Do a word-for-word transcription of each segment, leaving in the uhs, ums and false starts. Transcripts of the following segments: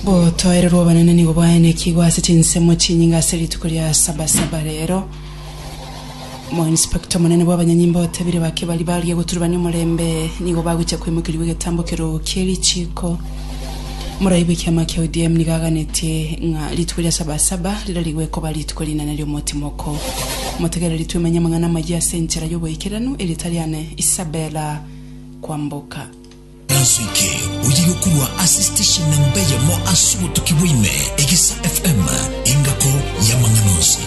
bo toerero banene nigo bwaene kigwa sichinsemo chinyinga seri tukuria saba saba rero mo inspector munene bw'abanyanyimbo tabire bake bali bali guturubanya mulembe nigo baguche kwimukiriwe getambukiro kiri chiko muraibe kyama kya O D M nigaganete nga litukuria saba saba liraliwe ko bali tukulina nalyo motimoko motegera litwemanya mangana majya sentera yo boyikirano elitaliane Isabella Kwamboka Suike, uji yokurwa assistation nambeye mo asuo tukiwime Egisa F M ingako ya manganosi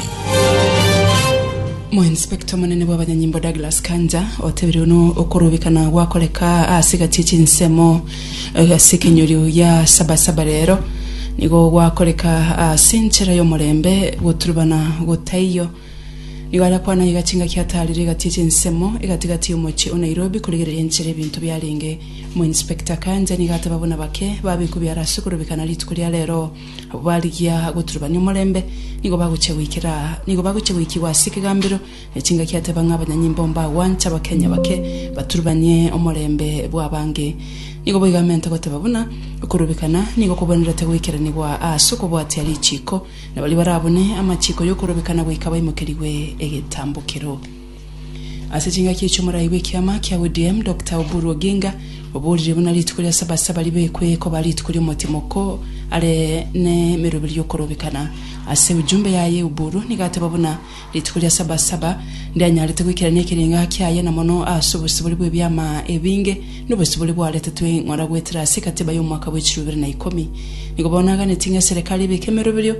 mo inspector munene bw'abanyanyimbo Douglas Kanja otebire no okorobikana gwakoleka asiga chichinsemo asikenyuriyo ya saba saba rero nigo gwakoleka sentera yo mulembe guturubana gutayo niwala kwana igachinga kyatalire gatichinsemo igatigati umuchi o Nairobi kuligerera enchire bintu byalenge mu inspector Kanja nigata babona bake babikubya rasukuru bikana litukuria lero baligia guturubanya mulembe nigo baguche wikira nigo baguche wikiwa sikigambiro echinga kyateba ng'abanyanyimbo mba wancha bakenya bake baturubanye omulembe bwabange nigo boigamenta gote babona kurubikana nigo kubonera tegwikira nigwa asuko bwati ali chiko nabali barabone amachiko yo kurubikana gwikaba imukiriwe egetambukiro asichinga kichumura iwe kyama kya O D M Doctor Oburu Oginga obulire buna litukulia saba saba libekwe ko bali tukulia motimoko ale ne merubili yo kurubikana ase ujumbe yaye Oburu nigate babona litukulia saba saba ndanya litegwikira nekirenga kyaye na mono asubusubuli bwe byama ebinge nubusubuli bwa leta twe ngora gwetera sikateba yo mwaka w'ibihumbi bibiri na ikumi nigo bonaga netinga serikali bekemerubili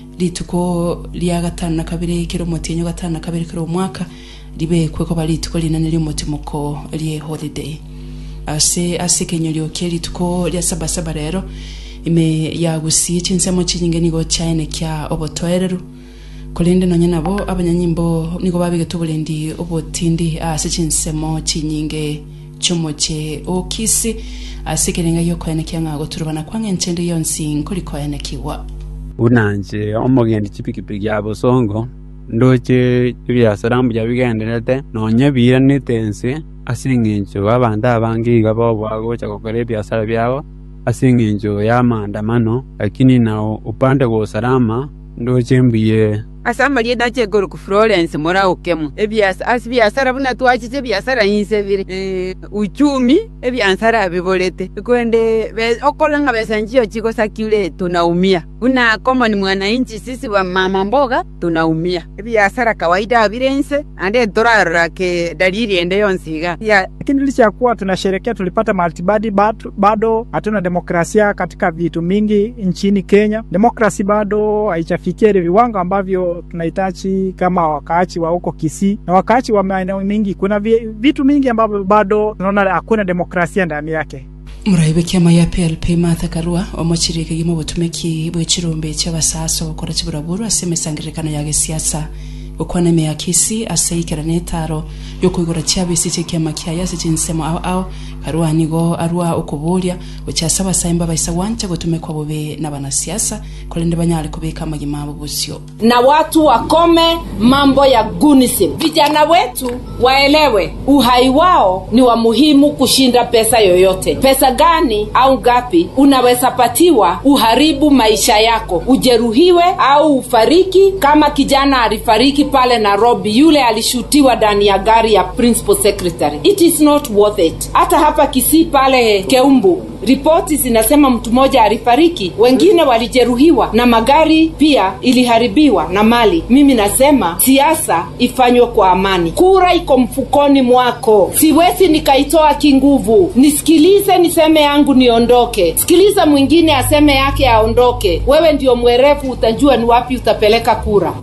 lituko lya gatanu na kabiri kiro motinyo gatanu na kabiri kiro mwaka libe kweko bali tukolina neli motimoko liye holiday ase asikenyolyo keli tuko lya saba saba rero ime ya gusi chinsemo chinyinge nigo chaine kya obotoereru kolende no nyanabo abanyanyimbo nigo babige tubulendi obotindi ase chinsemo chinyinge chumoche okisi asikerenga yo kwene kya ngago turubana kwange nchende yonsi nkoli kwene kiwa unanje omogendi chipikipiki yabo songo ndoche byasaramu byabigenderete nonye biranitense asinginjo abanda abangiga babo chakokore byasara byabo asinginjo ya maandamano lakini nao upande kwa usalama ndoche mbiye asamba lieda chegoro ku Florence mora okemu ebyasa asbyasara buna twachite byasara yinsebire eh uchumi ebyansara bibolete kwende okolanga besanjio chiko sakile tunaumia una kama ni mwananchi sisi wa mama mboga tunaumia ebyasara kawaida birense ande dorara ke dalili ende yonsiga ya lakini licha kuwa tunasherehekea tulipata multibadi bado hatuna demokrasia katika vitu mingi nchini Kenya demokrasi bado haijafikia viwango ambavyo tunahitaji kama wakaachi wa huko Kisii na wakaachi wa maeneo mingi kuna vitu mingi ambavyo bado tunaona hakuna demokrasia ndani yake muraibe kyama ya P L P Martha Karua omochirike gimo butumeki bwechirombe cy'abasaso bakora kiburaburu asemesangirikana yage siasa ukwana me yakisi aseikera netaro yokuigora cyabisi cy'ekyama kyaya sichinsemo aho aho Karua nigo arua ukubulia ucyasaba saimba baisa wancha gutumekwa bobe n'abana siasa kolende banyale kubeka magima abo busyo na watu wakome mambo ya gunism vijana wetu waelewe uhai wao ni wa muhimu kushinda pesa yoyote pesa gani au gapi unaweza patiwa uharibu maisha yako ujeruhiwe au ufariki kama kijana alifariki pale Nairobi yule alishutiwa ndani ya gari ya principal secretary it is not worth it hata hapa Kisii pale Keumbu ripoti zinasema mtu mmoja alifariki wengine walijeruhiwa na magari pia iliharibiwa na mali mimi nasema siasa ifanywe kwa amani kura iko mfukoni mwako siwezi nikaitoa kinguvu nisikilize niseme yangu niondoke sikiliza mwingine aseme yake aondoke wewe ndio mwerevu utajua ni wapi utapeleka kura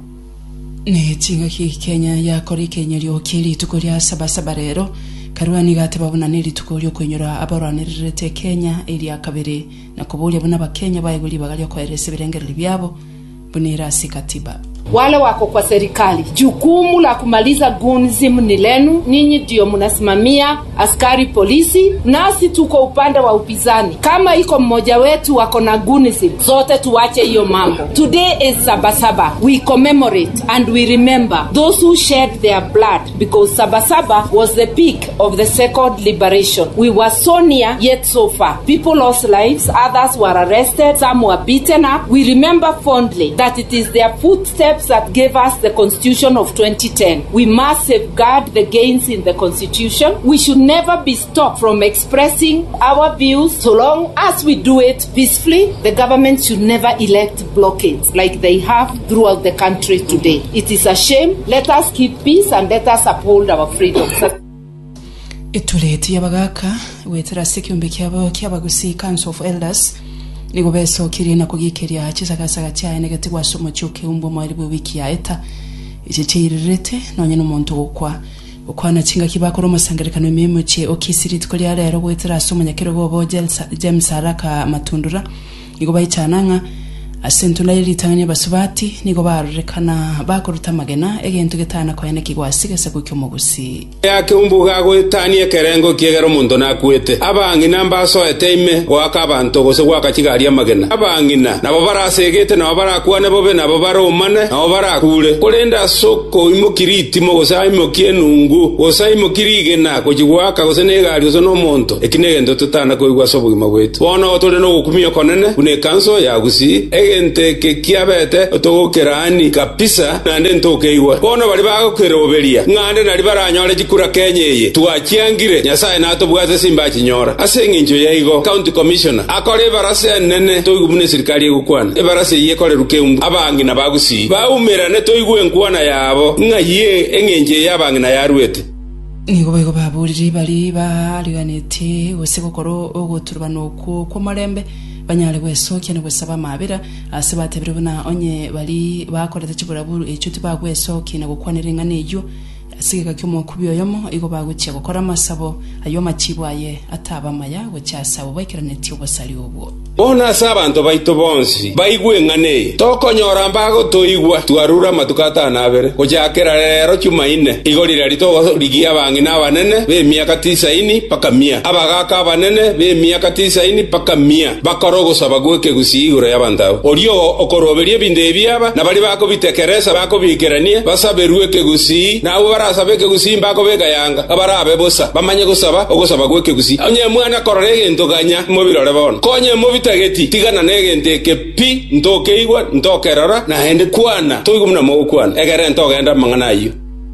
ne tinga ki Kenya ya kori Kenya lyo kili tukuria saba saba rero Karua nigate babona niri tukurio kwenyura abaranirete Kenya ili akabere na kubulia buna bakenya bayiguli bagalyo kwa erese birengereri byabo bunira sikatiba Wale wako kwa serikali, jukumu la kumaliza gunism ni lenu. Ninyi ndio mnasimamia askari polisi, nasi tuko upande wa upinzani. Kama iko mmoja wetu wako na gunism, zote tuache hiyo mambo. Today is Sabasaba. We commemorate and we remember those who shed their blood, because Sabasaba was the peak of the second liberation. We were so near yet so far. People lost lives, others were arrested, some were beaten up. We remember fondly that it is their footsteps that gave us the Constitution of twenty ten. We must safeguard the gains in the Constitution. We should never be stopped from expressing our views so long as we do it peacefully. The government should never elect blockades like they have throughout the country today. It is a shame. Let us keep peace and let us uphold our freedoms. Ituleti yabagaka wetera sekiumbe kyabo kyabagusi Council of Elders nigo beso kirina kugikiria chisagasaga cya negative somo cyuke umbo mwari bwo wiki ya eta ice cyirete nonye n'umuntu gukwa ukwana kinga kibakoro musangerekano memo cye okisirit ko lya rero wetera somo nyakero bobo James Haraka Matundura nigo bayicyananga asentula litanganya basubati nigo barurekana bakoruta magena egento getana ko yana kigwasigase gukyo mugusi yake umbuga gwetanie kerengo kiegero muntu nakwete abangina mbaso eteime waka abantu gose gwaka kigaria magena abangina nabo barasegete nabo barakwane bobe nabo baromane nabo barakure kurenda soko imukiriti mo gose imukienungu gose imukirigena kugigwaka gose negari gose no muntu ekinegendo tutana ko igwaso bugima bwetu bono tole no gukumia konene une kanso ya gusi ente ke kiabete otogerani kapisa nande ntokeiwa kono bali bagokeroberia ngande nali baranyole gikura kenyeye tuachiangire nyasaye nato bwaze simba chinyora asenginjo yaigo county commissioner akole barase nene toigumune serikali egukwana ebarase yekole rukeumbu abangi na bagusi baumera ne toigwe nkwana yabo ngaye engenje yabangi na yarwete nigo bego baburiri bali baliganete wose gokoro ogoturubano ko ko marembe banyale weso cyane gusaba mabira asibatebere buna onye bali bakoreta kiburaburu ecuti bagweso kina gukwanira nejo asigeka kyomo kubiyo yomo igo baguciye gukora masabo ayo makibwaye atabamaya gocyasabo bakiraneti obosali obwo ona sabanto baito bonsi baigwe ngane tokonyora mbago toigwa twarura matukata nabere gojakera rero cyumaine igorira rito rigia bangi nabanene be miaka tisaini paka mia abagaka banene be miaka tisaini paka mia bakorogo sabagweke gusigura yabandabo orio okoroberie binde byaba nabali bako bitekereza bako bikeranie basaberueke gusi nawo barasabeke gusi mbako bega yanga abarabe bosa bamanye gusaba ogosaba gweke gusi onye mwana kororege ntoganya mobirore bon konye mobita geti tigana negente ke pi ntoke igwa ntokerora na hende kwana toigumna mo kwana egere ntogenda mangana iyo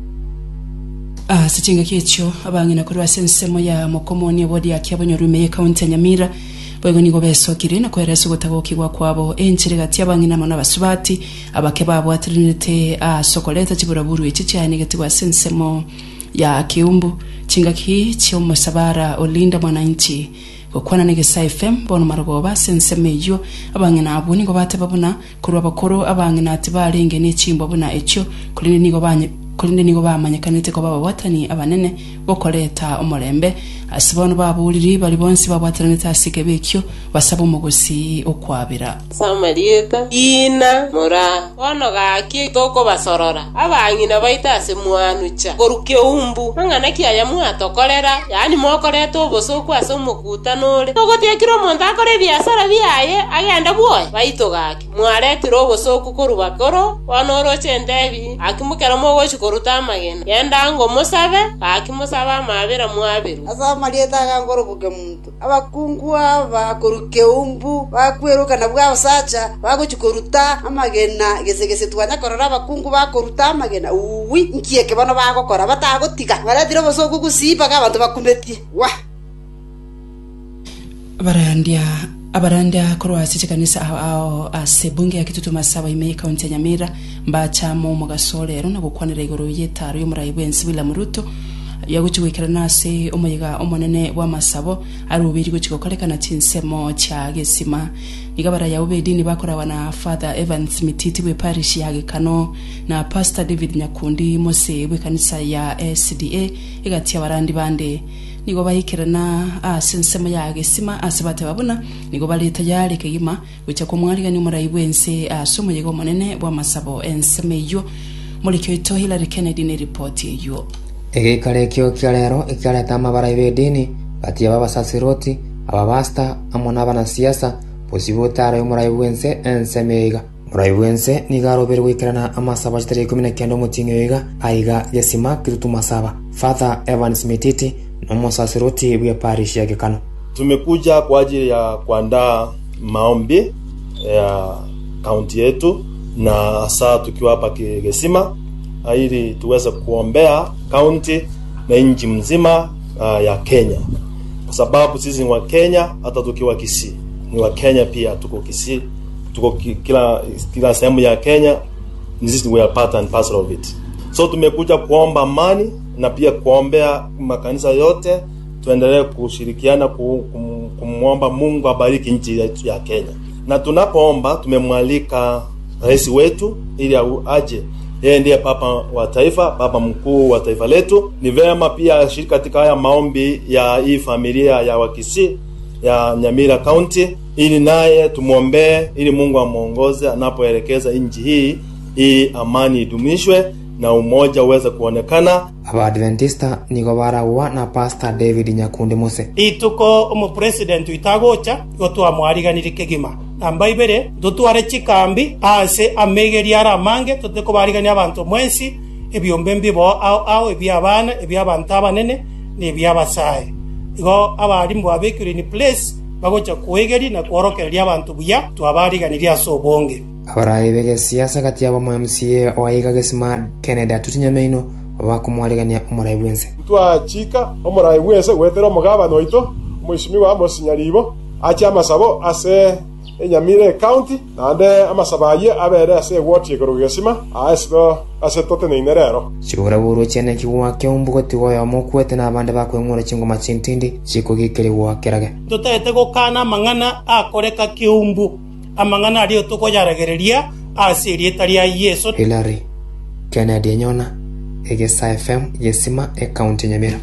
ah sichinga kicho abangina kuri basensemo ya mokomoni bodi ya kyabonyorume county Nyamira bwego nigo besokire na kweresa gutagokigwa kwabo enchire gati abangina mana basubati abake babo atrinite a sokoleta kiburaburu iki cyane gati basensemo ya kiumbu chingaki cyo musabara olinda mwananchi kwana negesa F M bono marogoba sensemeyo abangina abuni ngo bate babuna kuri abakoro abangina ati barenge n'ikimbo buna echo kuri nigo banye kuri nigo bamanyekanite ko baba watani abanene bokoleta umurembe asibona baburiri bari bonsi babwatranita asike bekyo basaba umugosi okwabira samarieta ina mura ono gaki toko basorora abangina baitase mwanucha goruke umbu ngana kiaya mwatokorera yani mokoreto obosoku ase umukutanore togotekiro omonto akore biasara biaye agenda bwoye baito gaki mwaretiro obosoku korubakoro wanoroche ndebi akimukera mogochi koruta amagena yenda ngo musabe akimusaba mabira mwabiru marieta gangoro buke muntu abakungu aba koruke umbu bakweruka na bwa sacha baguchikoruta amagena gesegese twanya korora abakungu bakoruta amagena uwi nkieke bano bagokora batagotiga baratiro bosoku gusiba abantu bakumbetie wa barandia abarandia korwasi chikanisa ao asebunge yakitutu masaba ime county Nyamira mbacha mu mugasorero na gukwanira igoro yetaro yo murayi bwensi bila muruto yaguchiwekera nase omuyiga omonene wa masabo ari ubiri guchikokolekana chinsemo cha gesima igabara ya ubedini bakora wana Father Evans Mititi we parish ya Gekano na Pastor David Nyakundi Mose we kanisa ya S D A igati abarandi bande nigo bahikirana ase ensemo ya gesima ase bate babuna nigo bali tayari kegima wicha kumwaligani omoraibu ense ase omuyego monene bwa masabo ensemo eyo molikio ito Hillary Kennedy ne report eyo egikare kyo kyalero ikyaleta amabara y'edini bati ababasasiroti ababasta amona abanasiasa posibutara y'omuraibu ense ensemeiga muraibu ense nigarobere wikirana amasaba chitari kumi na kenda mutinyoiga aiga gesima kirutu masaba Father Evans Mititi na msasiroti bwa parish ya Gekano. Tumekuja kwa ajili ya kuandaa maombi ya kaunti yetu na hasa tukiwa hapa Gesima ili tuweze kuombea kaunti na nchi mzima uh, ya Kenya. Kwa sababu sisi ni wa Kenya, hata tukiwa Kisii ni wa Kenya pia, tuko Kisii, tuko kila kila sehemu ya Kenya, sisi we are part and parcel of it. So tumekuja kuomba amani na pia kuombea makanisa yote, tuendelee kushirikiana kumwomba Mungu abariki nchi yetu ya Kenya. Na tunapoomba tumemwalika rais wetu ili aje, yeye ndiye papa wa taifa, papa mkuu wa taifa letu. Ni vema pia ashiriki katika haya maombi ya hii familia ya Wakisii ya Nyamira County, ili naye tumuombe ili Mungu amuongoze anapoelekeza nchi hii, ili amani idumishwe na umoja uweze kuonekana. Abadventista nigo barawa na Pastor David Nyakundi Muse. Ituko umu president itagocha gotwa mwariganire kegima. Namba ibere dotware chikambi ase amegeri aramange toteko barigania abantu mwensi ebyombe mbibo au au ebyabana ebyabantu abanene ne byabasaye. Igo abarimu abekire ni place bagocha kuegeri na kworokeria abantu buya twabariganire asobonge. Abarayi bege siasa kati yabo mu M C A oaiga Gesima Kennedy Atutinyameino bakumwaligania omuraibu ense. Twachika omuraibu ense gwetera omugaba noito mwishimiwa Mosinyaribo acha amasabo ase Nyamira County nande amasabaye abere ase ward ye Gesima asedo ase totene inerero. Chigura buru chene kiwa kyombugo tigoya mokwete na abande bakwemura chingoma chintindi chikugikere wa kerage. Tutete gokana mangana akoreka kiumbu amangana ariyo tukoyaragereria asiri etaria Yesu. Hillary Kennedy Nyona Egesa F M Gesima e County Nyamira.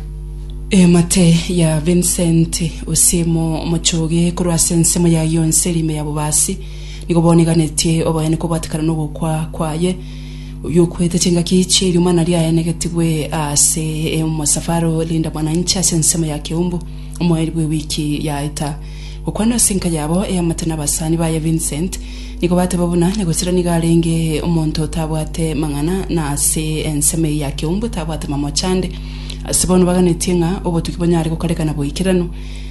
E mate ya Vincent Usimo Mochoge kurwa sensemo ya yonse lime ya bubasi nigoboniganetie obayene ko batikana no gukwa kwaye yokwete chenga kichi lumana lya negative ase e musafaro linda mwananchi sensemo ya Kiumbu omwelibwe wiki ya ita ukwana sinka yabo e amatana basani ba ya Vincent niko bate babuna negosira nigalenge omonto tabwate mangana na ase enseme ya Kiumbu tabwate mamochande asibona baganetinga obo tukibonyare ko karekana boikirano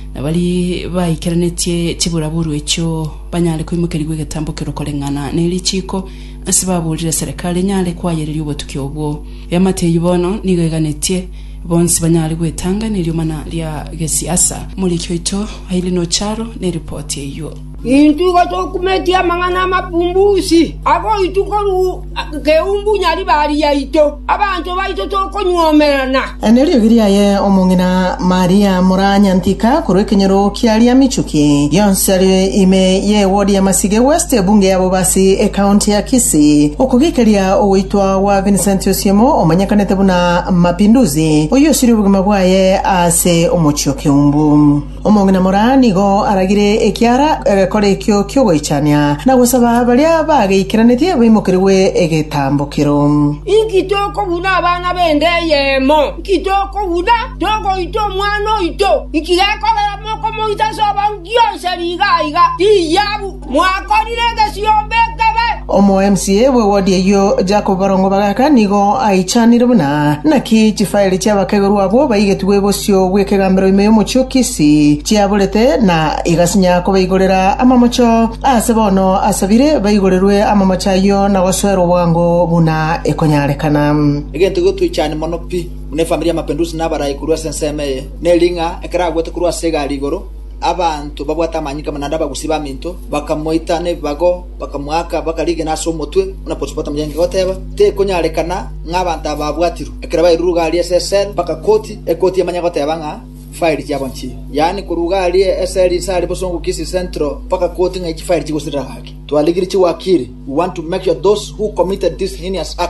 nabali baikiranetie chiburaburu echo banyale ko imukerigwe getambukiro kolengana nelichiko asibabulira serikali nyale kwayereri obo tukyobo yamate yibono nigeganetie bonsi banyale gwetanga neliumana lya gesiasa mulikyo ito haili no charo ne report eyo Intu gato kumetia mangana mapumbusi ago itukoru geumbu nyali bali ya ito abantu baito toko nywomerana enelio giria ye omongina Maria Muranya Ntika kurekenyero kialia michuki yonsari ime ye wodi ya Masige West bunge ya bobasi e county ya Kisii okugikeria oitwa wa Vincent Osiemo omanyakanete buna mapinduzi oyosiri bugima bwaye ase omochyo Kiumbu omongina Murani go aragire ekiara e, kore kyo kyo ichania na gusaba balia bageikiranetie bimukiriwe egetambukiro ikitoko buna abana bende yemo ikitoko buna togo ito mwano ito ikigakora moko moitaso bangionse bigaiga tiyabu mwakorire gesiyombekebe omo M C A we wodi yo Jacob Barongo bagaka nigo aichanire buna naki chifaili cyabakeguru abo bayigetwe bosyo bwekegambero imeyo mucyo Kisii cyabulete na igasinya ko bayigorera amamocho asebono asabire bayigorerwe amamocha yo na waswero wango buna ekonyarekana egento gotu cyane monopi ne familia Mapinduzi nabarayi kurwa senseme nelinga ekara gwete kurwa segali goro abantu babwata manyika mananda bagusiba minto bakamoita ne bago bakamwaka bakalige naso motwe unapotopata mjenge goteba te konyarekana ng'abantu ababwatiru ekara bayiruga ali S S L bakakoti ekoti ya manyaka goteba nga file cyabonchi yani kuruga ali S L sali bosongo Kisii Central paka koti ngai file cyigosira haki twaligiri chiwakiri we want to make sure those who committed this heinous act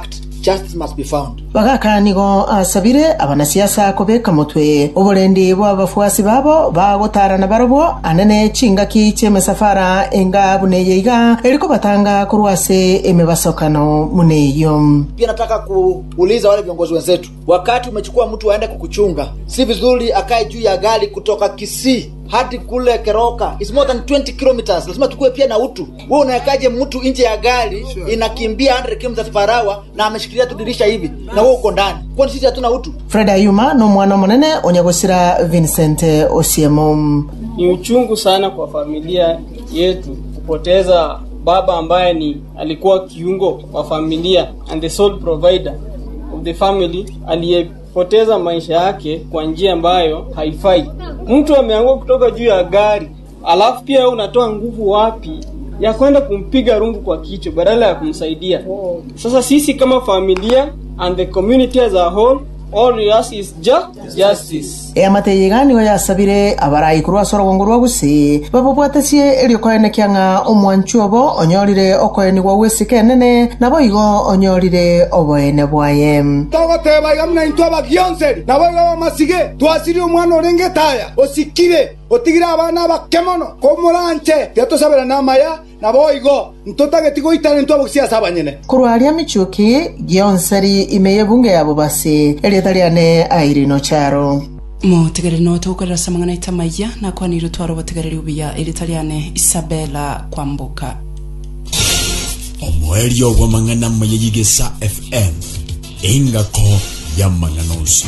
justice must be found. Bagaka nigo asabire abanasiasa kobeka mutwe oburendi bwa bafuasi babo bagotarana barobo anene chingaki chemesafara enga buneyeiga eliko batanga kurwase emebasokano muneyo. Pia nataka kuuliza wale viongozi wenzetu, wakati umechukua mtu aende kukuchunga, si vizuri akae juu ya gari kutoka Kisii hadi kule Keroka, it's more than twenty kilometers. Lazima tukue pia na utu. Wewe unawekaje mtu nje ya gari inakimbia one hundred kilometers per hour na ameshikilia tu dirisha hivi na wewe uko ndani? Kwa nini sisi hatuna utu? Fred Ayuma no mwana monene onyagosira Vincent Osiemo. Ni uchungu sana kwa familia yetu kupoteza baba ambaye ni alikuwa kiungo wa familia and the sole provider of the family, aliyepoteza maisha yake kwa njia ambayo haifai. Mtu ameanguka kutoka juu ya gari, alafu pia unatoa nguvu wapi ya kwenda kumpiga rungu kwa kichwa badala ya kumsaidia? Sasa sisi kama familia and the community as a whole, all we ask is just justice. E amateyegani wa yasabire abarai kurwa soro wongurwa gusi babobwatesie elio koene kyanga omwanchuobo onyorire okoeni wa wesike nene nabo igo onyorire oboene bwaye togo teba igamna into abagiyonseri nabo igo masige twasiri omwana orenge taya osikire otigira abana bakemono komuranche yatosabera namaya nabo igo ntotagetigo itare ntwa bugisiasa abanyene kurwaria michuki giyonseri imeye bunge yabo basi elietaliane airino charo mutegereri no tukorera samangana itamaya na kwa niru twaro bategereri ubiya Eritaliane Isabella Kwambuka omweli ogwa mangana mayigesa F M ingako ya manganosi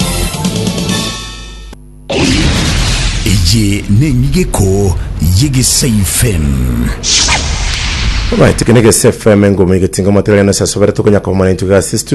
ije nengiko yigesa F M. Right, kenege F M ngome getinga material na sasobera tukonya kwa mwana intuga assist